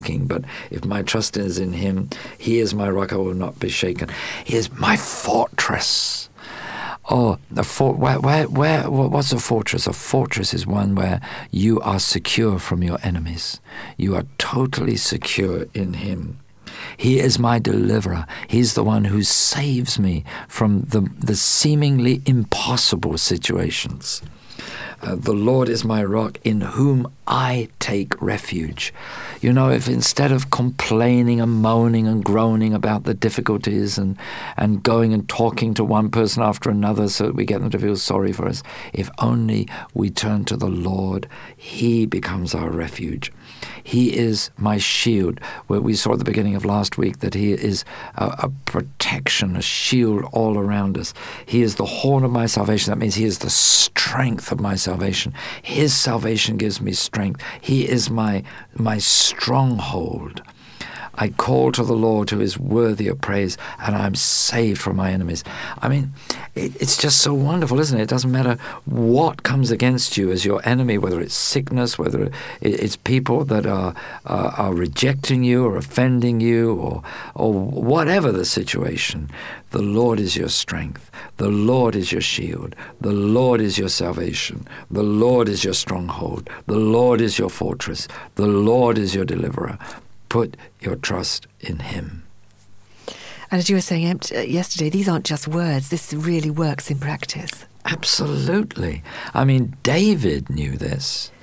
but if my trust is in him, he is my rock, I will not be shaken. He is my fortress. Oh, what's a fortress? A fortress is one where you are secure from your enemies. You are totally secure in him. He is my deliverer. He's the one who saves me from the seemingly impossible situations. The Lord is my rock, in whom I take refuge. You know, if instead of complaining and moaning and groaning about the difficulties and going and talking to one person after another so that we get them to feel sorry for us, if only we turn to the Lord, he becomes our refuge. He is my shield, where we saw at the beginning of last week that he is a protection, a shield all around us. He is the horn of my salvation. That means he is the strength of my salvation. His salvation gives me strength. He is my stronghold. I call to the Lord who is worthy of praise, and I'm saved from my enemies. I mean, it's just so wonderful, isn't it? It doesn't matter what comes against you as your enemy, whether it's sickness, whether it's people that are rejecting you or offending you or whatever the situation. The Lord is your strength. The Lord is your shield. The Lord is your salvation. The Lord is your stronghold. The Lord is your fortress. The Lord is your deliverer. Put your trust in him. And as you were saying yesterday, these aren't just words. This really works in practice. Absolutely. I mean, David knew this.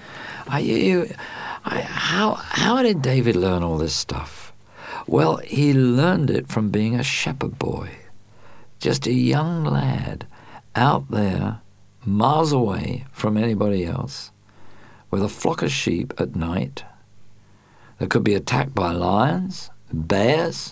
How did David learn all this stuff? Well, he learned it from being a shepherd boy. Just a young lad out there, miles away from anybody else, with a flock of sheep at night that could be attacked by lions, bears,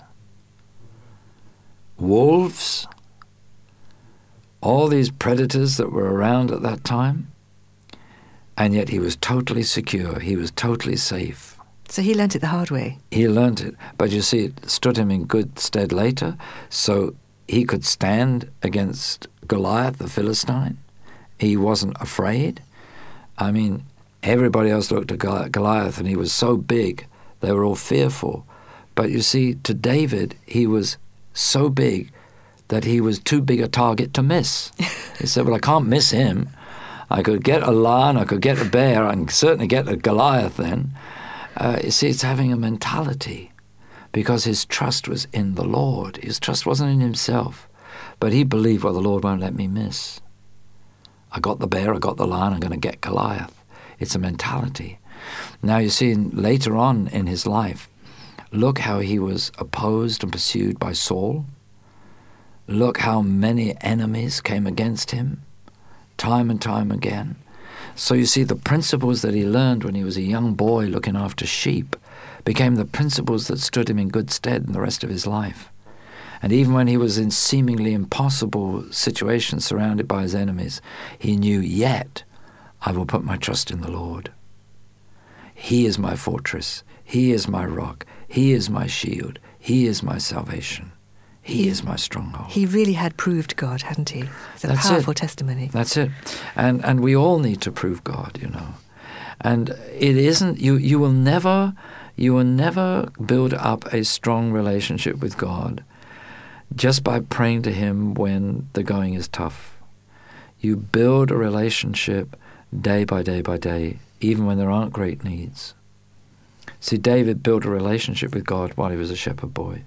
wolves, all these predators that were around at that time. And yet he was totally secure. He was totally safe. So he learnt it the hard way. He learnt it. But you see, it stood him in good stead later. So he could stand against Goliath, the Philistine. He wasn't afraid. I mean, everybody else looked at Goliath and he was so big, they were all fearful. But you see, to David, he was so big that he was too big a target to miss. He said, well, I can't miss him. I could get a lion, I could get a bear, I can certainly get a Goliath then. You see, it's having a mentality, because his trust was in the Lord. His trust wasn't in himself. But he believed, well, the Lord won't let me miss. I got the bear, I got the lion, I'm going to get Goliath. It's a mentality. Now you see, later on in his life, look how he was opposed and pursued by Saul. Look how many enemies came against him, time and time again. So you see, the principles that he learned when he was a young boy looking after sheep became the principles that stood him in good stead in the rest of his life. And even when he was in seemingly impossible situations surrounded by his enemies, he knew, yet I will put my trust in the Lord. He is my fortress. He is my rock. He is my shield. He is my salvation. He is my stronghold. He really had proved God, hadn't he? It's a powerful testimony. That's it. And we all need to prove God, you know. And it isn't, you will never build up a strong relationship with God just by praying to him when the going is tough. You build a relationship day by day by day, even when there aren't great needs. See, David built a relationship with God while he was a shepherd boy.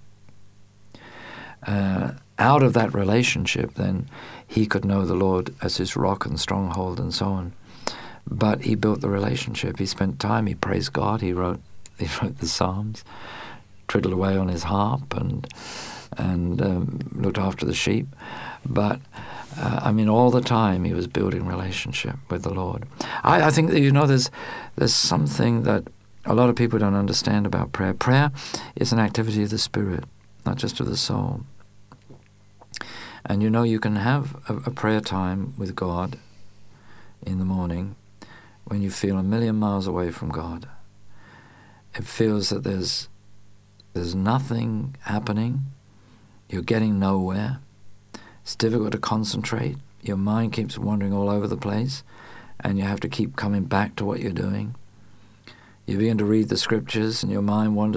Out of that relationship, then, he could know the Lord as his rock and stronghold and so on. But he built the relationship. He spent time. He praised God. He wrote the Psalms, twiddled away on his harp, and looked after the sheep. But all the time he was building relationship with the Lord. I think that there's something that a lot of people don't understand about prayer. Prayer is an activity of the Spirit, not just of the soul. And you can have a prayer time with God in the morning when you feel a million miles away from God. It feels that there's nothing happening. You're getting nowhere. It's difficult to concentrate. Your mind keeps wandering all over the place, and you have to keep coming back to what you're doing. You begin to read the scriptures and your mind wanders